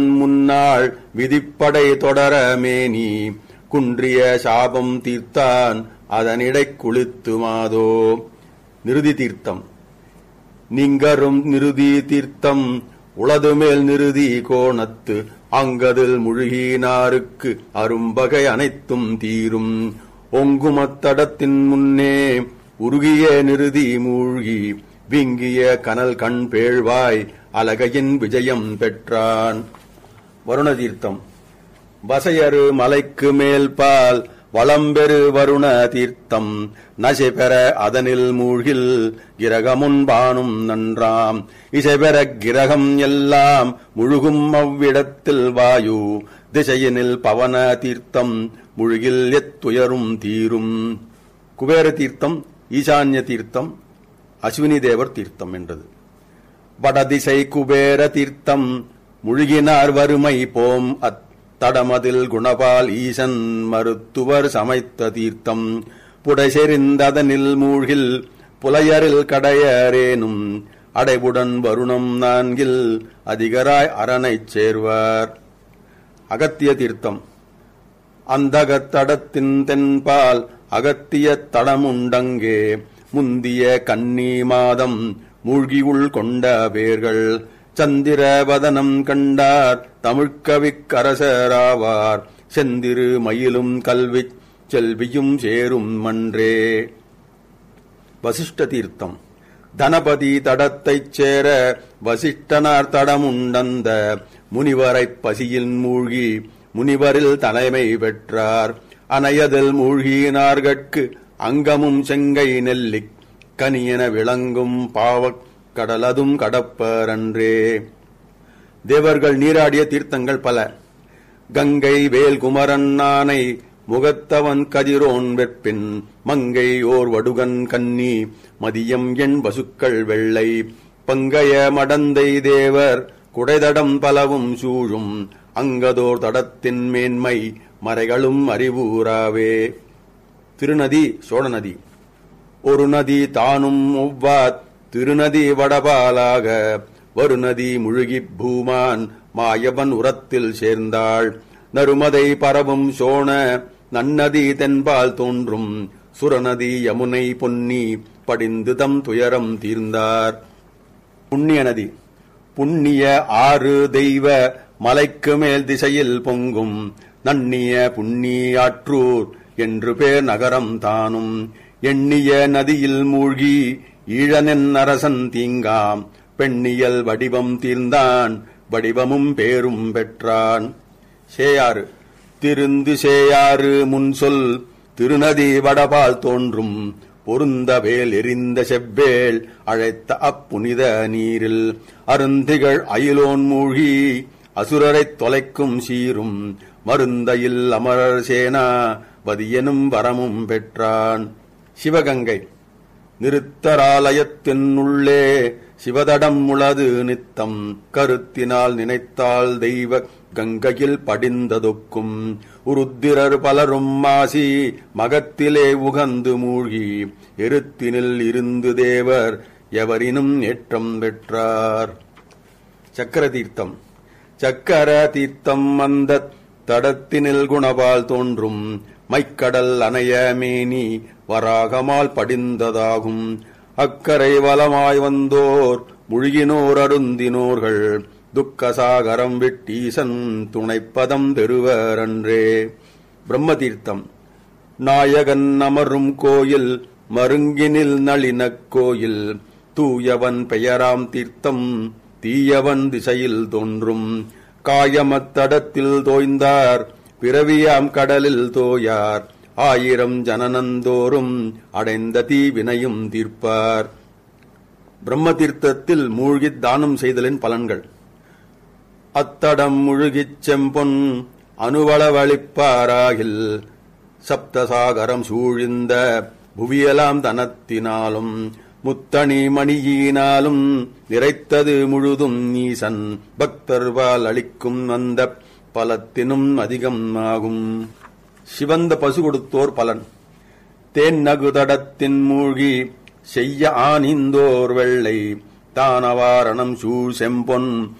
முன்னாள் விதிப்படை தொடர மேனி குன்றிய சாபம் தீர்த்தான் அதனிடை குளித்துமாதோ. நிருதி தீர்த்தம். நிங்கரும் நிருதி தீர்த்தம் உளதுமேல் நிருதி கோணத்து அங்கதில் முழுகினாருக்கு அரும்பகை அனைத்தும் தீரும். ஒங்குமத்தடத்தின் முன்னே உருகிய நிருதி மூழ்கி விங்கிய கனல் கண் பேழ்வாய் அலகையின் விஜயம் பெற்றான். வருண தீர்த்தம். வசையரு மலைக்கு மேல்பால் வளம்பெரு வருண தீர்த்தம் நசைபெற அதனில் மூழ்கில் கிரகமுன்பானும் நன்றாம். இசைபெற கிரகம் எல்லாம் முழுகும் அவ்விடத்தில் வாயு திசையினில் பவன தீர்த்தம் முழுகில் எத்துயரும் தீரும். குபேர தீர்த்தம் ஈசான்ய தீர்த்தம் அஸ்வினி தேவர் தீர்த்தம் என்றது. வடதிசை குபேர தீர்த்தம் முழுகினார் வறுமை போம் தடமதில் குணபால் ஈசன் மருத்துவர் சமைத்த தீர்த்தம் புடைசெறிந்ததனில் மூழ்கில் புலையரில் கடையரேனும் அடைவுடன் வருணம் நான்கில் அதிகராய் அரணைச் சேர்வார். அகத்திய தீர்த்தம். அந்தகத்தடத்தின் தென்பால் அகத்திய தடமுண்டங்கே முந்திய கன்னி மாதம் மூழ்கியுள் கொண்ட பேர்கள் சந்திரவதனம் கண்டார் தமிழ்கவிக்கரசராவார் செந்திரு மயிலும் கல்வி செல்வியும் சேரும் மன்றே. வசிஷ்ட தீர்த்தம். தனபதி தடத்தைச் சேர வசிஷ்டனார் தடமுண்டந்த முனிவரைப் பசியில் மூழ்கி முனிவரில் தலைமை பெற்றார். அணையதில் மூழ்கினார்கட்கு அங்கமும் செங்கை நெல்லிக் கனியென விளங்கும் பாவக் கடலதும் கடப்பரன்றே. தேவர்கள் நீராடிய தீர்த்தங்கள் பல. கங்கை வேல்குமரன் நானை முகத்தவன் கதிரோன் வெற்பின் மங்கை ஓர் வடுகன் கன்னி மதியம் எண் வசுக்கள் வெள்ளை பங்கைய மடந்தை தேவர் குடைதடம் பலவும் சூழும் அங்கதோர் தடத்தின் மேன்மை மறைகளும் அறிவூராவே. திருநதி சோழநதி. ஒரு நதி தானும் ஒவ்வாத் திருநதி வடபாலாக வருநதி முழுகிப் பூமான் மாயவன் உரத்தில் சேர்ந்தாள். நருமதை பரவும் சோழ நன்னதி தென்பால் தோன்றும் சுரநதி யமுனை பொன்னி படிந்து தம் துயரம் தீர்ந்தார். புண்ணிய நதி. புண்ணிய ஆறு தெய்வ மலைக்கு மேல் திசையில் பொங்கும் நன்னிய புண்ணியாற்றூர் என்று பேர் நகரம் தானும். எண்ணிய நதியில் மூழ்கி ஈழனென் அரசன் தீங்காம் பெண்ணியல் வடிவம் தீர்ந்தான் வடிவமும் பேரும் பெற்றான். சேயாறு. திருந்து சேயாறு முன்சொல் திருநதி வடபால் தோன்றும் பொருந்தவேல் எரிந்த செவ்வேள் அழைத்த அப்புனித நீரில் அருந்திகள் அயிலோன் மூழ்கி அசுரரைத் தொலைக்கும் சீரும் மருந்தையில் அமரர் சேனா வதியனும் வரமும் பெற்றான். சிவகங்கை. நிறுத்தராலயத்தின் உள்ளே சிவதடம் உளது நித்தம் கருத்தினால் நினைத்தால் தெய்வ கங்கையில் படிந்ததொக்கும் உருத்திரர் பலரும் மாசி மகத்திலே உகந்து மூழ்கி எருத்தினில் இருந்து தேவர் எவரினும் ஏற்றம் பெற்றார். சக்கர தீர்த்தம். சக்கர தீர்த்தம் அந்த தடத்தினில் குணபால் தோன்றும் மைக்கடல் அணைய மேனி வராகமால் படிந்ததாகும். அக்கரை வலமாய் வந்தோர் முழுகினோர் அருந்தினோர்கள் துக்கசாகரம் விட்டீசன் துணைப்பதம் பெறுவரன்றே. பிரம்ம தீர்த்தம். நாயகன் அமரும் கோயில் மருங்கினில் நளினக் கோயில் தூயவன் பெயராம் தீர்த்தம் தீயவன் திசையில் தோன்றும். காயமத்தடத்தில் தோய்ந்தார் பிறவியாம் கடலில் தோயார் ஆயிரம் ஜனனந்தோறும் அடைந்த தீவினையும் தீர்ப்பார். பிரம்ம தீர்த்தத்தில் மூழ்கித் தானம் செய்தலின் பலன்கள். அத்தடம் முழுகிச் செம்பொன் அணுவளவளிப்பாராகில் சப்தசாகரம் சூழிந்த புவியலாம் தனத்தினாலும் முத்தணி மணியினாலும் நிறைத்தது முழுதும் நீசன் பக்தர்வால் அளிக்கும் அந்த பலத்தினும் அதிகம் ஆகும். சிவந்த பசு கொடுத்தோர் பலன். தேன் நகுதடத்தின் மூழ்கி செய்ய ஆனிந்தோர் வெள்ளை தானவாரணம் சூழ் செம்பொன்